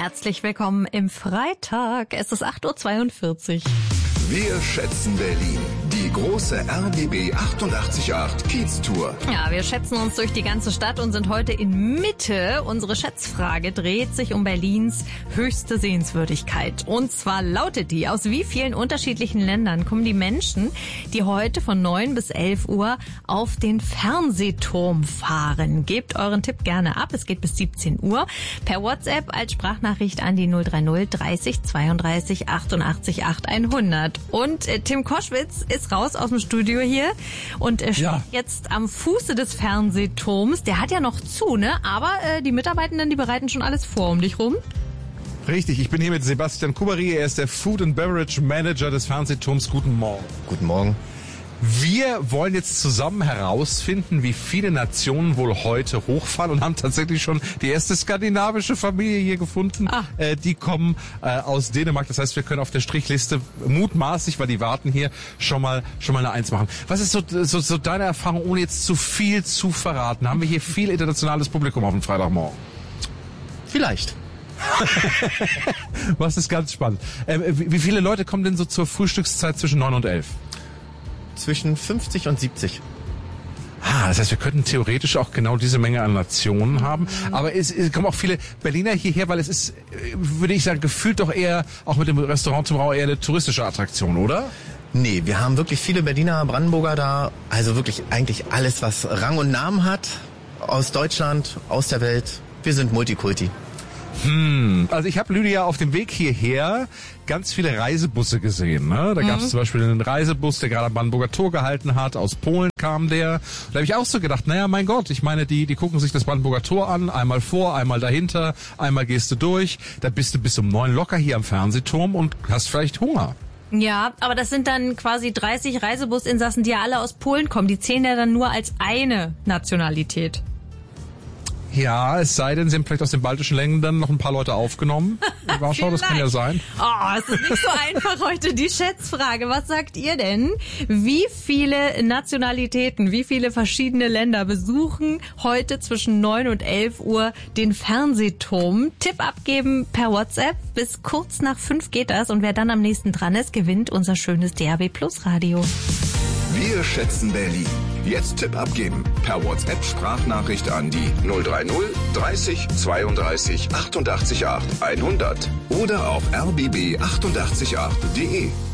Herzlich willkommen im Freitag. Es ist 8.42 Uhr. Wir schätzen Berlin. Die große RBB 888 Kiez-Tour. Ja, wir schätzen uns durch die ganze Stadt und sind heute in Mitte. Unsere Schätzfrage dreht sich um Berlins höchste Sehenswürdigkeit. Und zwar lautet die: Aus wie vielen unterschiedlichen Ländern kommen die Menschen, die heute von 9 bis 11 Uhr auf den Fernsehturm fahren? Gebt euren Tipp gerne ab. Es geht bis 17 Uhr. Per WhatsApp als Sprachnachricht an die 030 30 32 88 8100. Und Tim Koschwitz ist raus aus dem Studio hier und steht jetzt am Fuße des Fernsehturms. Der hat ja noch zu, ne? Aber die Mitarbeitenden, die bereiten schon alles vor um dich rum. Richtig, ich bin hier mit Sebastian Kubari. Er ist der Food and Beverage Manager des Fernsehturms. Guten Morgen. Guten Morgen. Wir wollen jetzt zusammen herausfinden, wie viele Nationen wohl heute hochfahren und haben tatsächlich schon die erste skandinavische Familie hier gefunden. Die kommen aus Dänemark. Das heißt, wir können auf der Strichliste mutmaßlich, weil die warten hier, schon mal eine Eins machen. Was ist so deine Erfahrung, ohne jetzt zu viel zu verraten? Haben wir hier viel internationales Publikum auf dem Freitagmorgen? Vielleicht. Was ist ganz spannend. Wie viele Leute kommen denn so zur Frühstückszeit zwischen 9 und 11? Zwischen 50 und 70. Das heißt, wir könnten theoretisch auch genau diese Menge an Nationen haben. Aber es kommen auch viele Berliner hierher, weil es ist, würde ich sagen, gefühlt doch eher, auch mit dem Restaurant zum Brauer, eher eine touristische Attraktion, oder? Nee, wir haben wirklich viele Berliner, Brandenburger da. Also wirklich eigentlich alles, was Rang und Namen hat. Aus Deutschland, aus der Welt. Wir sind Multikulti. Also ich habe, Lydia, auf dem Weg hierher ganz viele Reisebusse gesehen. Ne? Da gab es zum Beispiel einen Reisebus, der gerade am Brandenburger Tor gehalten hat. Aus Polen kam der. Da habe ich auch so gedacht, naja, mein Gott, ich meine, die gucken sich das Brandenburger Tor an. Einmal vor, einmal dahinter, einmal gehst du durch. Da bist du bis um 9 locker hier am Fernsehturm und hast vielleicht Hunger. Ja, aber das sind dann quasi 30 Reisebusinsassen, die ja alle aus Polen kommen. Die zählen ja dann nur als eine Nationalität. Ja, es sei denn, sie haben vielleicht aus den baltischen Ländern noch ein paar Leute aufgenommen. In Warschau, das kann ja sein. Es ist nicht so einfach heute, die Schätzfrage. Was sagt ihr denn? Wie viele Nationalitäten, wie viele verschiedene Länder besuchen heute zwischen 9 und 11 Uhr den Fernsehturm? Tipp abgeben per WhatsApp. Bis kurz nach 5 geht das. Und wer dann am nächsten dran ist, gewinnt unser schönes DAB Plus Radio. Wir schätzen Berlin. Jetzt Tipp abgeben. Per WhatsApp Sprachnachricht an die 030 30 32 88 100 oder auf rbb888.de.